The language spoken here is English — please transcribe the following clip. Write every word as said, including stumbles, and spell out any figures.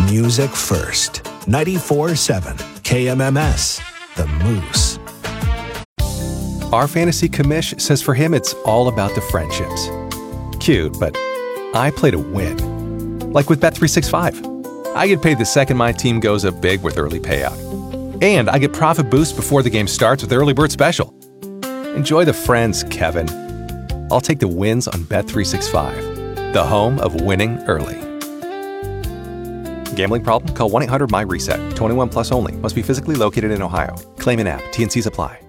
Music first. ninety-four point seven K M M S, The Moose. Our fantasy commish says for him it's all about the friendships. Cute, but I play to win. Like with Bet three sixty-five. I get paid the second my team goes up big with early payout. And I get profit boost before the game starts with Early Bird Special. Enjoy the friends, Kevin. I'll take the wins on Bet three sixty-five, the home of winning early. Gambling problem? Call one eight hundred M Y RESET. twenty-one plus only. Must be physically located in Ohio. Claim in app. T N Cs apply.